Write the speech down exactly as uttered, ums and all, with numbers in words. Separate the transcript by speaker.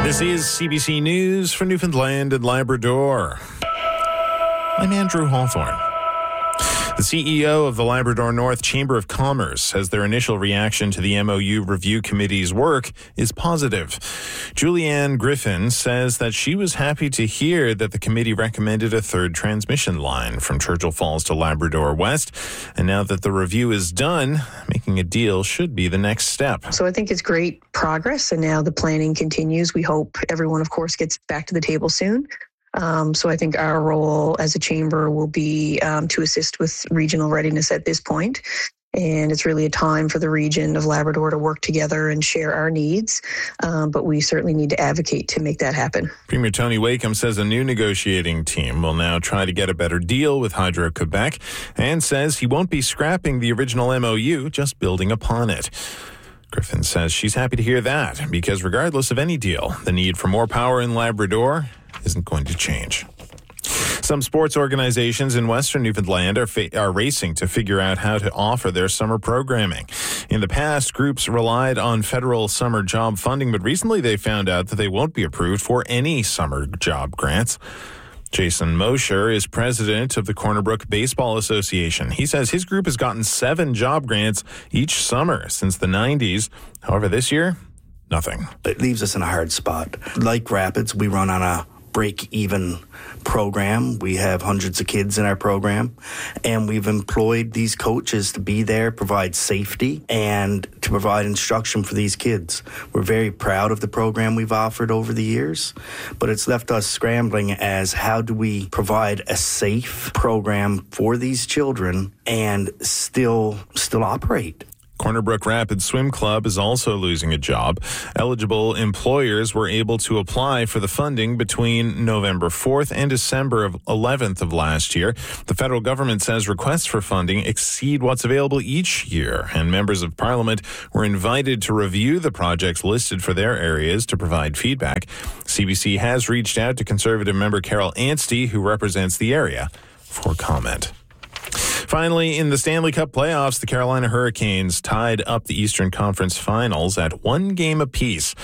Speaker 1: This is C B C News for Newfoundland and Labrador. I'm Andrew Hawthorne. The C E O of the Labrador North Chamber of Commerce says their initial reaction to the M O U Review Committee's work is positive. Julianne Griffin says that she was happy to hear that the committee recommended a third transmission line from Churchill Falls to Labrador West. And now that the review is done, making a deal should be the next step.
Speaker 2: So I think it's great progress, and now the planning continues. We hope everyone, of course, gets back to the table soon. Um, so I think our role as a chamber will be um, to assist with regional readiness at this point. And it's really a time for the region of Labrador to work together and share our needs. Um, but we certainly need to advocate to make that happen.
Speaker 1: Premier Tony Wakeham says a new negotiating team will now try to get a better deal with Hydro-Quebec, and says he won't be scrapping the original M O U, just building upon it. Griffin says she's happy to hear that, because regardless of any deal, the need for more power in Labrador isn't going to change. Some sports organizations in Western Newfoundland are, fa- are racing to figure out how to offer their summer programming. In the past, groups relied on federal summer job funding, but recently they found out that they won't be approved for any summer job grants. Jason Mosher is president of the Corner Brook Baseball Association. He says his group has gotten seven job grants each summer since the nineties. However, this year, nothing.
Speaker 3: It leaves us in a hard spot. Like Rapids, we run on a break-even program. We have hundreds of kids in our program, and we've employed these coaches to be there, provide safety, and to provide instruction for these kids. We're very proud of the program we've offered over the years, but it's left us scrambling as how do we provide a safe program for these children and still still operate.
Speaker 1: Corner Brook Rapids Swim Club is also losing a job. Eligible employers were able to apply for the funding between November fourth and December eleventh of last year. The federal government says requests for funding exceed what's available each year, and members of Parliament were invited to review the projects listed for their areas to provide feedback. C B C has reached out to Conservative member Carol Anstey, who represents the area, for comment. Finally, in the Stanley Cup playoffs, the Carolina Hurricanes tied up the Eastern Conference Finals at one game apiece.